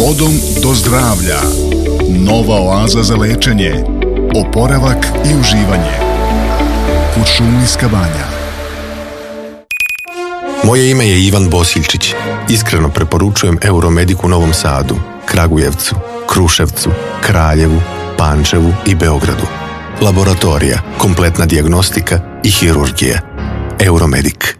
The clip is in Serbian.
Vodom do zdravlja. Nova oaza za lečenje, oporavak i uživanje. Kuršumlijska banja. Moje ime je Ivan Bosiljčić. Iskreno preporučujem Euromedic u Novom Sadu, Kragujevcu, Kruševcu, Kraljevu, Pančevu i Beogradu. Laboratorija, kompletna dijagnostika i hirurgija. Euromedic.